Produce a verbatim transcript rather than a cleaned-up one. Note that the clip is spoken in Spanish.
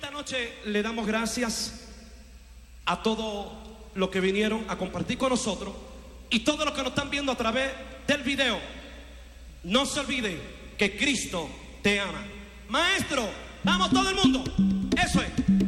Esta noche le damos gracias a todos los que vinieron a compartir con nosotros y todos los que nos están viendo a través del video. No se olviden que Cristo te ama. Maestro, vamos todo el mundo. Eso es.